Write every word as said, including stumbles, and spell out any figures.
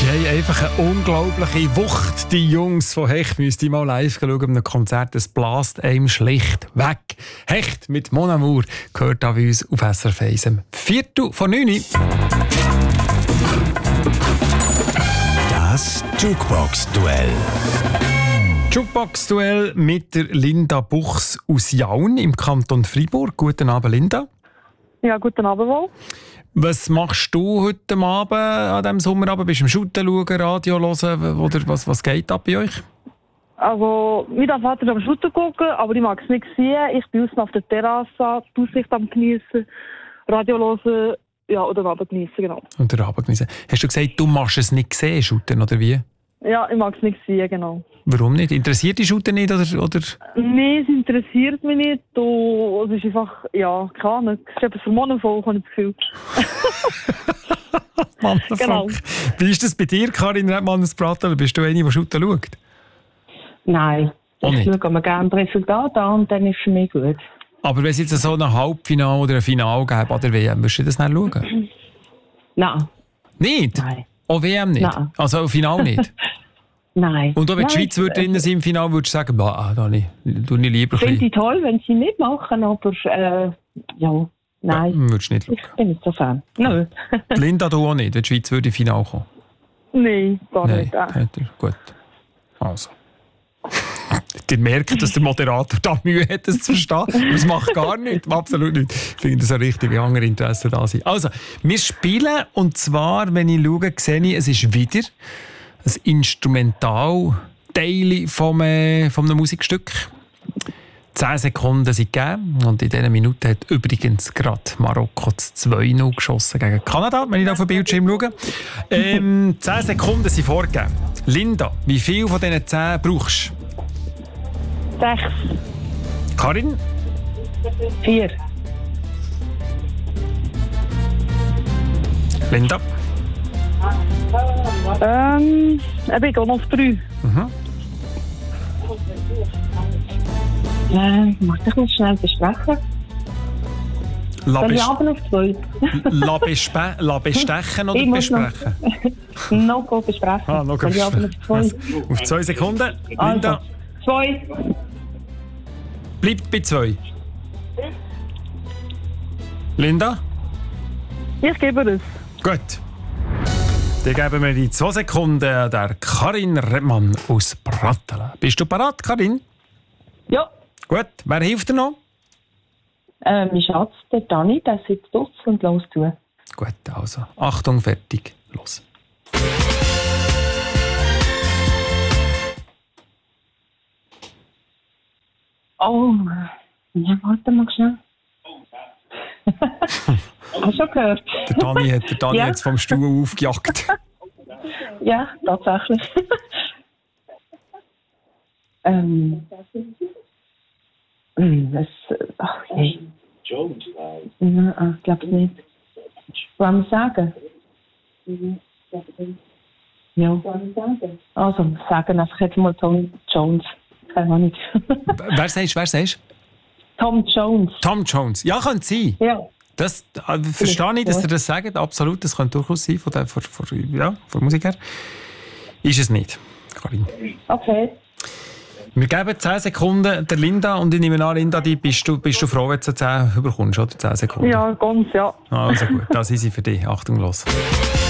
haben einfach eine unglaubliche Wucht. Die Jungs von Hecht müsst ihr mal live schauen. Bei einem Konzert, das blast einem schlicht weg. Hecht mit Mon Amour gehört an uns auf S R F eins am Viertel vor neun. Das Jukebox-Duell. Jukebox-Duell mit der Linda Buchs aus Jaun im Kanton Freiburg. Guten Abend, Linda. Ja, guten Abend wohl. Was machst du heute Abend an diesem Sommerabend? Bist du am Shooten schauen, Radio hören? Oder was, was geht ab bei euch? Also, mein Vater ist am Shooten gucken, aber ich mag es nicht sehen. Ich bin außen auf der Terrasse, die Aussicht am genießen, Radio hören, ja, oder Abend genießen, genau. Und den Abend genießen. Hast du gesagt, du machst es nicht sehen, Shooten, oder wie? Ja, ich mag es nicht sehen, genau. Warum nicht? Interessiert dich Shooten nicht, oder? oder? Nein, es interessiert mich nicht. Du, es ist einfach, ja, keine Ahnung. Es ist etwas für Mannenvolk, habe ich das Gefühl. Mann, Genau. Wie ist das bei dir, Karin Redmann-Bratel? Bist du eine, die Shooten schaut? Nein, Auch ich nicht? schaue mir gerne das Resultat an und dann ist es für mich gut. Aber wenn es jetzt so ein Halbfinale oder ein Finale gäbe an der W M, würdest du das nicht schauen? Nein, Nicht? nein, Auch W M nicht? Nein. Also auch Finale nicht? nein. Und auch wenn die Nein, Schweiz würde drin sein im Finale, würdest du sagen, bah, ah, da nicht, tu nicht lieber ein Finde bisschen. ich toll, wenn sie mitmachen, aber äh, ja, nein, Ja, würdest du nicht ich schauen. bin nicht so Fan. Nö. Linda, du auch nicht, wenn die Schweiz würde im Finale kommen? Nein, gar Nein, nicht. Äh. hat er. Gut. Also. Ihr merkt, dass der Moderator da Mühe hat, das zu verstehen. Aber es macht gar nichts, absolut nicht. Ich finde das ein richtig, wie andere Interessen da sind. Also, wir spielen, und zwar, wenn ich schaue, sehe ich, es ist wieder ein Instrumentalteil vom, äh, vom einem Musikstück. Zehn Sekunden sind gegeben. Und in dieser Minute hat übrigens gerade Marokko das zwei null geschossen gegen Kanada, wenn ich da auf den Bildschirm schaue. Ähm, zehn Sekunden sind vorgegeben. Linda, wie viel von diesen zehn brauchst du? Sechs. Karin? Vier. Linda? Ähm, ich bin noch auf drei. Mhm. Äh, muss ich noch schnell besprechen? La, Soll ich bes aber auf zwei? la, bespe la bestechen oder Ich muss noch- besprechen? noch go besprechen. Ah, noch Soll ich aber auf zwei? Also, auf zwei Sekunden. Linda, Also, zwei. bleibt bei zwei. Linda? Ich gebe es. Gut. Dann geben wir die zwei Sekunden der Karin Redmann aus Brattelen. Bist du bereit, Karin? Ja. Gut. Wer hilft dir noch? Äh, mein Schatz, der Dani, der sitzt draussen und los zu. Gut, also. Achtung, fertig. Los. Oh, ja, warte mal schnell. Hast du schon gehört? Der Dani hat der Dani Ja. jetzt vom Stuhl aufgejagt. Ja, tatsächlich. ähm. hm, Das. Ach je. Nein, ich glaube nicht. Wollen wir sagen? Ja. Also, wir sagen einfach jetzt mal Tom Jones. Keine Ahnung. Wer sagst du? Wer sagst du? Tom Jones. Tom Jones. Ja, könnte sein. Ja. Das äh, verstehe ich, dass ihr das sagt. Absolut, das könnte durchaus sein, von der, von, von, ja, von der Musik her. Ist es nicht, Karin. Okay. Wir geben zehn Sekunden der Linda und ich nehme an, Linda, die bist, du, bist du froh, wenn du zehn überkommst, oder? zehn Sekunden. Ja, ganz, ja. Also gut, das ist sie für dich. Achtung, los.